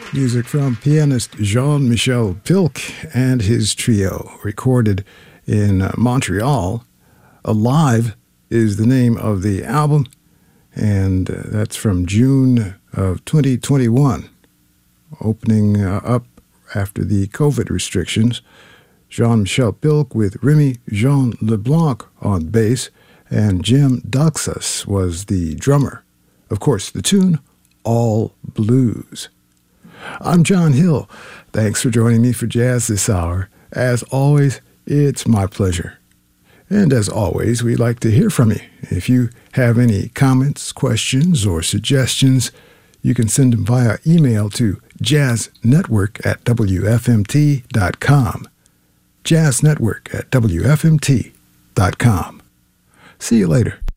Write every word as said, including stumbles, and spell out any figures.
Music from pianist Jean-Michel Pilk and his trio, recorded in Montreal. Alive is the name of the album, and uh, that's from June of twenty twenty-one. Opening uh, up after the COVID restrictions, Jean-Michel Pilk with Remy Jean Leblanc on bass, and Jim Doxas was the drummer. Of course, the tune, All Blues. I'm John Hill. Thanks for joining me for Jazz this hour. As always, it's my pleasure. And as always, we'd like to hear from you. If you have any comments, questions, or suggestions, you can send them via email to jazznetwork at w f m t dot com. jazznetwork at w f m t dot com. See you later.